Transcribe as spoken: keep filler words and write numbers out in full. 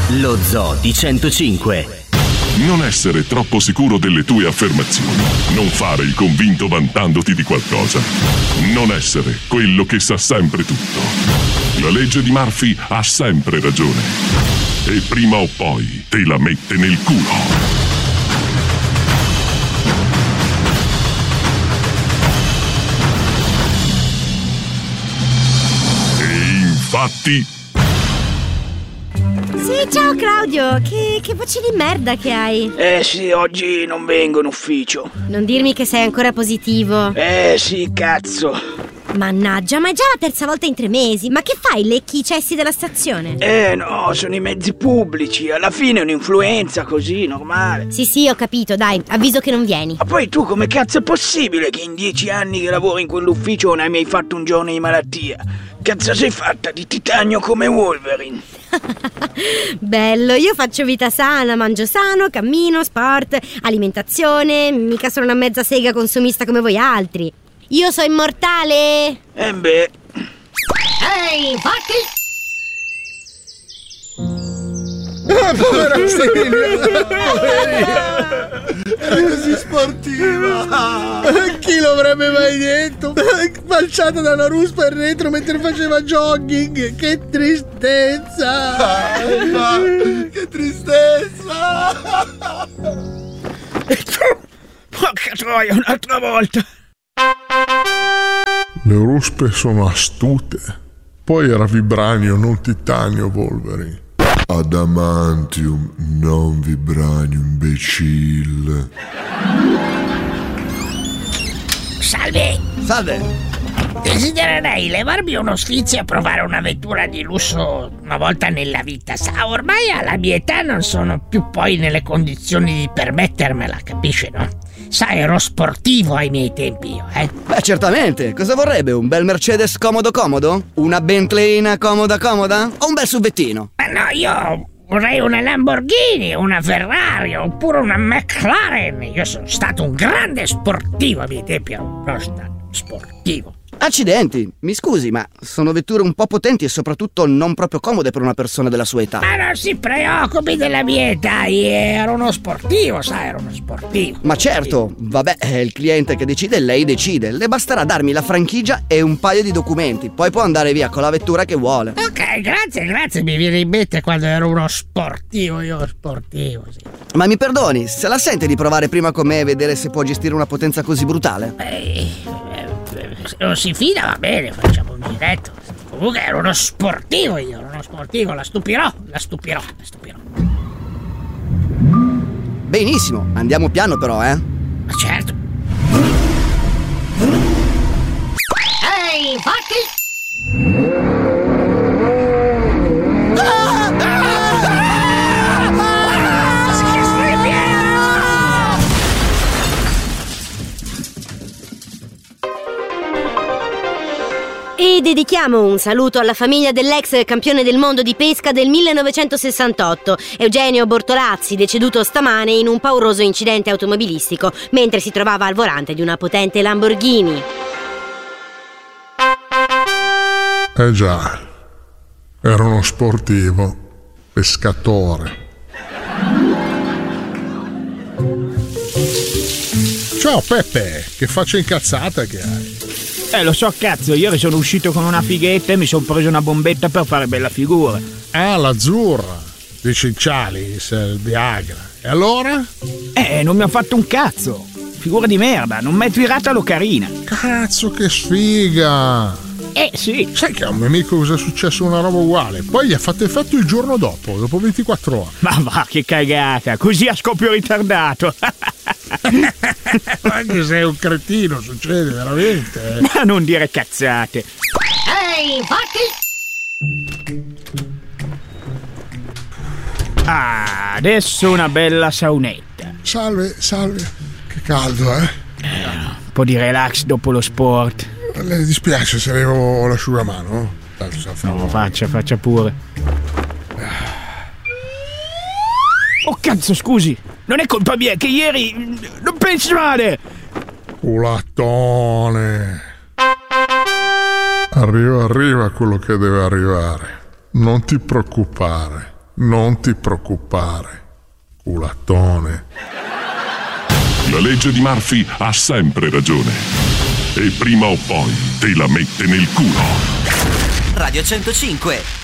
Lo Zoo di centocinque. Non essere troppo sicuro delle tue affermazioni. Non fare il convinto vantandoti di qualcosa. Non essere quello che sa sempre tutto. La legge di Murphy ha sempre ragione. E prima o poi te la mette nel culo. E infatti... Sì, ciao Claudio, che, che voce di merda che hai. Eh sì, oggi non vengo in ufficio. Non dirmi che sei ancora positivo. Eh sì, cazzo. Mannaggia, ma è già la terza volta in tre mesi. Ma che fai, lecchi i cessi della stazione? Eh no, sono i mezzi pubblici. Alla fine è un'influenza così, normale. Sì sì, ho capito, dai, avviso che non vieni. Ma poi tu come cazzo è possibile che in dieci anni che lavori in quell'ufficio non hai mai fatto un giorno di malattia? Cazzo sei fatta di titanio come Wolverine. Bello, io faccio vita sana, mangio sano, cammino, sport, alimentazione. Mica sono una mezza sega consumista come voi altri. Io sono immortale. Eh beh. Ehi, fatti! Ah, povera Silvia! Era così sportiva! Chi lo avrebbe mai detto? Falciata da una ruspa in retro mentre faceva jogging! Che tristezza! Che tristezza! Porca troia, un'altra volta! Le ruspe sono astute. Poi era vibranio, non titanio, Wolverine. Adamantium, non vibranio, imbecille. Salve! Salve! Desidererei levarmi uno sfizio e provare un'avventura di lusso una volta nella vita. Sa, ormai alla mia età non sono più poi nelle condizioni di permettermela, capisce, no? Sa, ero sportivo ai miei tempi io, eh? Beh, certamente. Cosa vorrebbe? Un bel Mercedes comodo comodo? Una Bentleyina comoda comoda? O un bel subvettino? Ma no, io vorrei una Lamborghini, una Ferrari, oppure una McLaren. Io sono stato un grande sportivo ai miei tempi, ero stato sportivo. Accidenti, mi scusi, ma sono vetture un po' potenti e soprattutto non proprio comode per una persona della sua età. Ma non si preoccupi della mia età, io ero uno sportivo, sai, ero uno sportivo. Ma certo, vabbè, è il cliente che decide e lei decide. Le basterà darmi la franchigia e un paio di documenti, poi può andare via con la vettura che vuole. Ok, grazie, grazie, mi viene in mente quando ero uno sportivo, io sportivo, sì. Ma mi perdoni, se la sente di provare prima con me e vedere se può gestire una potenza così brutale? Eh... Se non si fida va bene, facciamo un giretto. Comunque ero uno sportivo io, ero uno sportivo, la stupirò, la stupirò, la stupirò. Benissimo, andiamo piano però, eh? Ma certo. Ehi, fatti! E dedichiamo un saluto alla famiglia dell'ex campione del mondo di pesca del millenovecentosessantotto, Eugenio Bortolazzi, deceduto stamane in un pauroso incidente automobilistico mentre si trovava al volante di una potente Lamborghini. Eh già, era uno sportivo, pescatore. Ciao Peppe, che faccia incazzata che hai? Eh, lo so, cazzo, ieri sono uscito con una fighetta e mi sono preso una bombetta per fare bella figura. Ah, l'azzurra, dice il Cialis, il Viagra. E allora? Eh, non mi ha fatto un cazzo. Figura di merda, non mi hai tirata l'ocarina. Cazzo, che sfiga! Eh, sì. Sai che a un mio amico cosa è successo una roba uguale? Poi gli ha fatto effetto il giorno dopo, dopo ventiquattro ore. Ma va, che cagata, così a scoppio ritardato. Anche sei un cretino, succede veramente. Eh. Ma non dire cazzate. Ehi, fatti! Ah, adesso una bella saunetta. Salve, salve. Che caldo, eh? eh un po' di relax dopo lo sport. Le dispiace se levo l'asciugamano? No, faccia, faccia pure. Oh cazzo, scusi, non è colpa mia, che ieri non pensi male. Culattone. Arriva, arriva quello che deve arrivare. Non ti preoccupare, Non ti preoccupare, culatone. La legge di Murphy ha sempre ragione. E prima o poi te la mette nel culo. Radio centocinque.